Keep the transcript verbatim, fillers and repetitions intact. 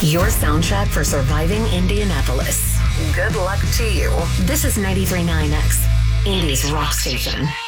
Your soundtrack for surviving Indianapolis. Good luck to you. This is ninety-three point nine X, Indy's rock station.